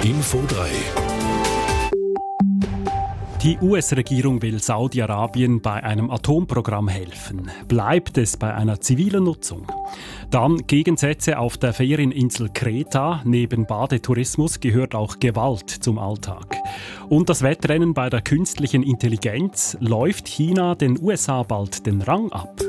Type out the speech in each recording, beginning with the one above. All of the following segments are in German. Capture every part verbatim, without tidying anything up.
Info drei. Die U S-Regierung will Saudi-Arabien bei einem Atomprogramm helfen. Bleibt es bei einer zivilen Nutzung? Dann Gegensätze auf der Ferieninsel Kreta. Neben Badetourismus gehört auch Gewalt zum Alltag. Und das Wettrennen bei der künstlichen Intelligenz. Läuft China den U S A bald den Rang ab?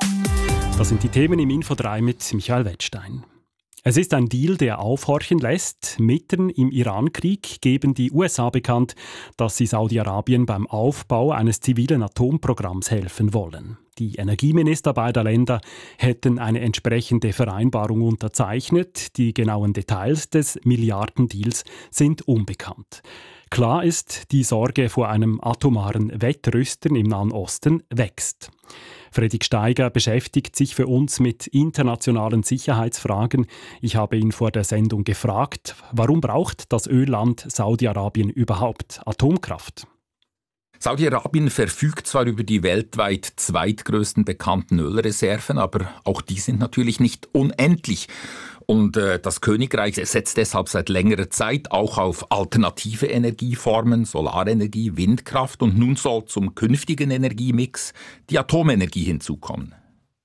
Das sind die Themen im Info drei mit Michael Wettstein. Es ist ein Deal, der aufhorchen lässt. Mitten im Iran-Krieg geben die U S A bekannt, dass sie Saudi-Arabien beim Aufbau eines zivilen Atomprogramms helfen wollen. Die Energieminister beider Länder hätten eine entsprechende Vereinbarung unterzeichnet. Die genauen Details des Milliardendeals sind unbekannt. Klar ist, die Sorge vor einem atomaren Wettrüsten im Nahen Osten wächst. Fredrik Steiger beschäftigt sich für uns mit internationalen Sicherheitsfragen. Ich habe ihn vor der Sendung gefragt, warum braucht das Ölland Saudi-Arabien überhaupt Atomkraft? Saudi-Arabien verfügt zwar über die weltweit zweitgrößten bekannten Ölreserven, aber auch die sind natürlich nicht unendlich. Und äh, das Königreich setzt deshalb seit längerer Zeit auch auf alternative Energieformen, Solarenergie, Windkraft, und nun soll zum künftigen Energiemix die Atomenergie hinzukommen.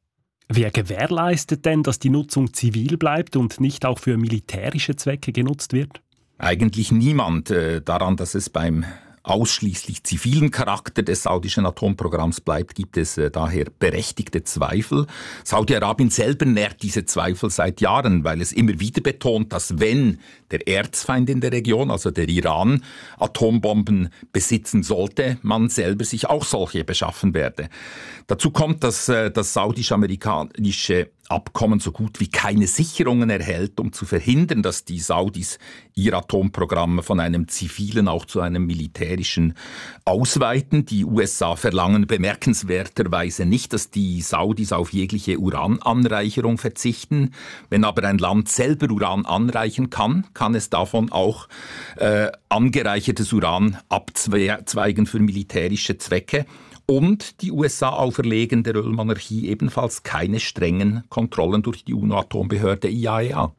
Wer gewährleistet denn, dass die Nutzung zivil bleibt und nicht auch für militärische Zwecke genutzt wird? Eigentlich niemand. Äh, daran, dass es beim ausschließlich zivilen Charakter des saudischen Atomprogramms bleibt, gibt es äh, daher berechtigte Zweifel. Saudi-Arabien selber nährt diese Zweifel seit Jahren, weil es immer wieder betont, dass wenn der Erzfeind in der Region, also der Iran, Atombomben besitzen sollte, man selber sich auch solche beschaffen werde. Dazu kommt, dass äh, das saudisch-amerikanische Abkommen so gut wie keine Sicherungen erhält, um zu verhindern, dass die Saudis ihr Atomprogramm von einem zivilen auch zu einem militärischen ausweiten. Die U S A verlangen bemerkenswerterweise nicht, dass die Saudis auf jegliche Urananreicherung verzichten. Wenn aber ein Land selber Uran anreichern kann, kann es davon auch äh, angereichertes Uran abzweigen für militärische Zwecke. Und die U S A auferlegen der Ölmonarchie ebenfalls keine strengen Kontrollen durch die UNO-Atombehörde I A E A.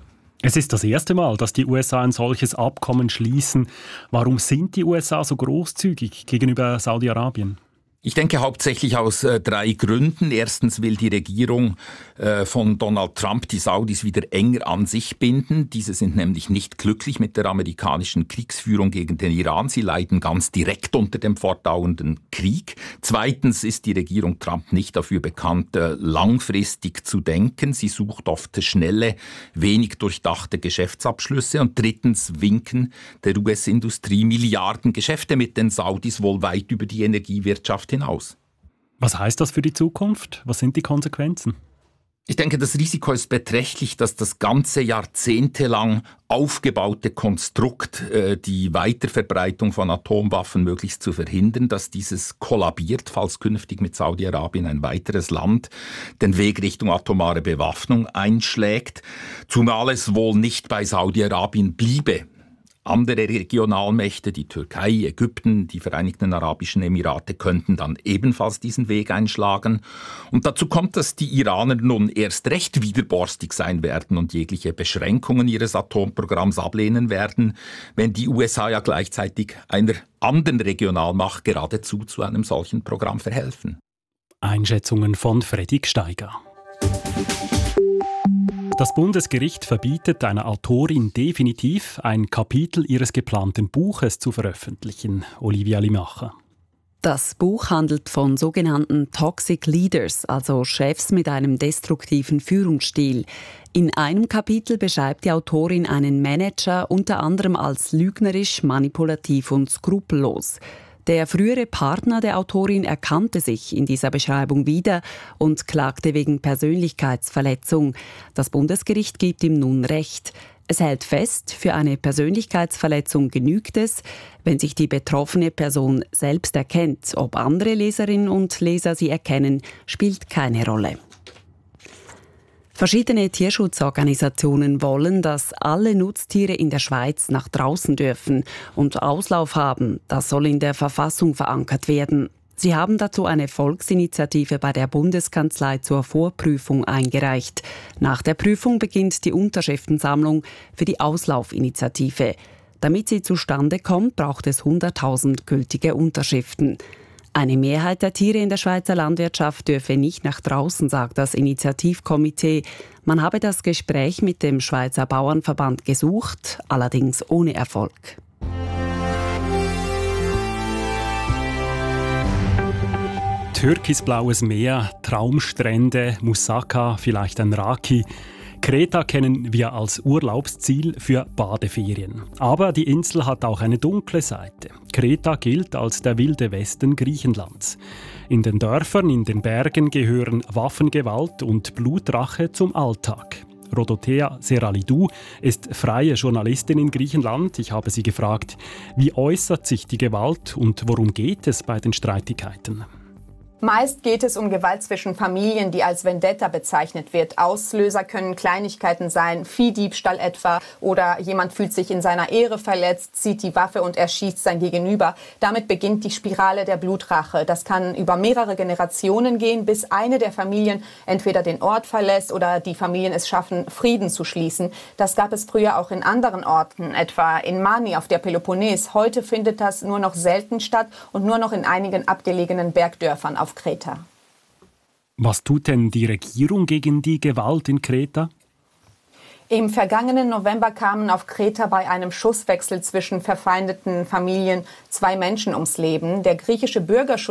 Es ist das erste Mal, dass die U S A ein solches Abkommen schließen. Warum sind die U S A so großzügig gegenüber Saudi-Arabien? Ich denke hauptsächlich aus äh, drei Gründen. Erstens will die Regierung äh, von Donald Trump die Saudis wieder enger an sich binden. Diese sind nämlich nicht glücklich mit der amerikanischen Kriegsführung gegen den Iran. Sie leiden ganz direkt unter dem fortdauernden Krieg. Zweitens ist die Regierung Trump nicht dafür bekannt, äh, langfristig zu denken. Sie sucht oft schnelle, wenig durchdachte Geschäftsabschlüsse. Und drittens winken der U S-Industrie Milliarden Geschäfte mit den Saudis wohl weit über die Energiewirtschaft hinaus. Was heißt das für die Zukunft? Was sind die Konsequenzen? Ich denke, das Risiko ist beträchtlich, dass das ganze jahrzehntelang aufgebaute Konstrukt, äh, die Weiterverbreitung von Atomwaffen möglichst zu verhindern, dass dieses kollabiert, falls künftig mit Saudi-Arabien ein weiteres Land den Weg Richtung atomare Bewaffnung einschlägt, zumal es wohl nicht bei Saudi-Arabien bliebe. Andere Regionalmächte, die Türkei, Ägypten, die Vereinigten Arabischen Emirate, könnten dann ebenfalls diesen Weg einschlagen. Und dazu kommt, dass die Iraner nun erst recht widerborstig sein werden und jegliche Beschränkungen ihres Atomprogramms ablehnen werden, wenn die U S A ja gleichzeitig einer anderen Regionalmacht geradezu zu einem solchen Programm verhelfen. Einschätzungen von Fredrik Steiger. Das Bundesgericht verbietet einer Autorin definitiv, ein Kapitel ihres geplanten Buches zu veröffentlichen. Olivia Limacher. Das Buch handelt von sogenannten Toxic Leaders, also Chefs mit einem destruktiven Führungsstil. In einem Kapitel beschreibt die Autorin einen Manager unter anderem als lügnerisch, manipulativ und skrupellos. Der frühere Partner der Autorin erkannte sich in dieser Beschreibung wieder und klagte wegen Persönlichkeitsverletzung. Das Bundesgericht gibt ihm nun Recht. Es hält fest, für eine Persönlichkeitsverletzung genügt es, wenn sich die betroffene Person selbst erkennt. Ob andere Leserinnen und Leser sie erkennen, spielt keine Rolle. Verschiedene Tierschutzorganisationen wollen, dass alle Nutztiere in der Schweiz nach draußen dürfen und Auslauf haben. Das soll in der Verfassung verankert werden. Sie haben dazu eine Volksinitiative bei der Bundeskanzlei zur Vorprüfung eingereicht. Nach der Prüfung beginnt die Unterschriftensammlung für die Auslaufinitiative. Damit sie zustande kommt, braucht es hunderttausend gültige Unterschriften. Eine Mehrheit der Tiere in der Schweizer Landwirtschaft dürfe nicht nach draußen, sagt das Initiativkomitee. Man habe das Gespräch mit dem Schweizer Bauernverband gesucht, allerdings ohne Erfolg. Türkisblaues Meer, Traumstrände, Moussaka, vielleicht ein Raki. Kreta kennen wir als Urlaubsziel für Badeferien. Aber die Insel hat auch eine dunkle Seite. Kreta gilt als der wilde Westen Griechenlands. In den Dörfern, in den Bergen gehören Waffengewalt und Blutrache zum Alltag. Rodothea Seralidou ist freie Journalistin in Griechenland. Ich habe sie gefragt, wie äußert sich die Gewalt und worum geht es bei den Streitigkeiten? Meist geht es um Gewalt zwischen Familien, die als Vendetta bezeichnet wird. Auslöser können Kleinigkeiten sein, Viehdiebstahl etwa, oder jemand fühlt sich in seiner Ehre verletzt, zieht die Waffe und erschießt sein Gegenüber. Damit beginnt die Spirale der Blutrache. Das kann über mehrere Generationen gehen, bis eine der Familien entweder den Ort verlässt oder die Familien es schaffen, Frieden zu schließen. Das gab es früher auch in anderen Orten, etwa in Mani auf der Peloponnes. Heute findet das nur noch selten statt und nur noch in einigen abgelegenen Bergdörfern auf Kreta. Was tut denn die Regierung gegen die Gewalt in Kreta? Im vergangenen November kamen auf Kreta bei einem Schusswechsel zwischen verfeindeten Familien zwei Menschen ums Leben. Der griechische Bürgerschutz